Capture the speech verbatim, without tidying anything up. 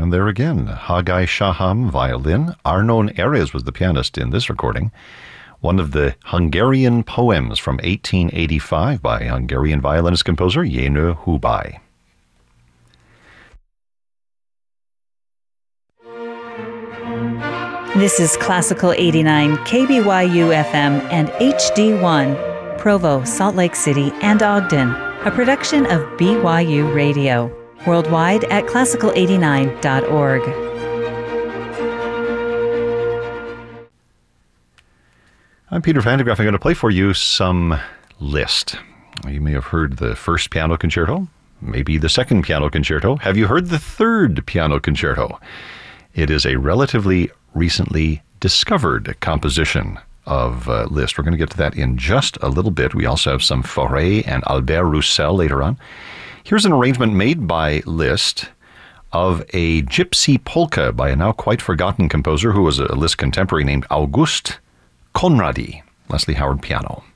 And there again, Haggai Shaham, violin. Arnon Erez was the pianist in this recording. One of the Hungarian poems from eighteen eighty-five by Hungarian violinist-composer Jenő Hubay. This is Classical eighty-nine, K B Y U F M and H D one, Provo, Salt Lake City, and Ogden, a production of B Y U Radio. Worldwide at classical eighty-nine dot org. I'm Peter Van de Graaff. I'm going to play for you some Liszt. You may have heard the first piano concerto, maybe the second piano concerto. Have you heard the third piano concerto? It is a relatively recently discovered composition of uh, Liszt. We're going to get to that in just a little bit. We also have some Fauré and Albert Roussel later on. Here's an arrangement made by Liszt of a gypsy polka by a now quite forgotten composer who was a Liszt contemporary named August Conradi. Leslie Howard, piano.